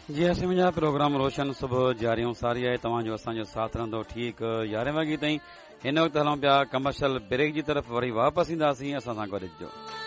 जी असीं मुंहिंजा प्रोग्राम रोशन सुबुह जारियूं सारी आहे तव्हांजो असांजो साथ रहंदो ठीकु 11 वॻे ताईं। हिन वक़्तु हलूं पिया कमर्शियल ब्रेक जी तरफ़, वरी वापसि ईंदासीं असां सां गॾु जो।